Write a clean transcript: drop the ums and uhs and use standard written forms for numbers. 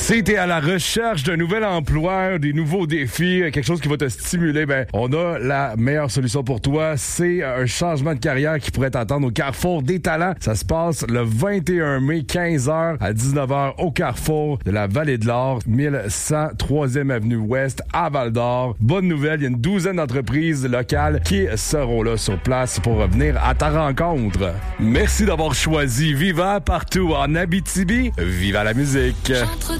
Si t'es à la recherche d'un nouvel emploi, des nouveaux défis, quelque chose qui va te stimuler, ben on a la meilleure solution pour toi. C'est un changement de carrière qui pourrait t'attendre au Carrefour des Talents. Ça se passe le 21 mai, 15h à 19h au Carrefour de la Vallée de l'Or, 1100 3e Avenue Ouest à Val-d'Or. Bonne nouvelle, il y a une douzaine d'entreprises locales qui seront là sur place pour venir à ta rencontre. Merci d'avoir choisi Viva partout en Abitibi. Viva la musique!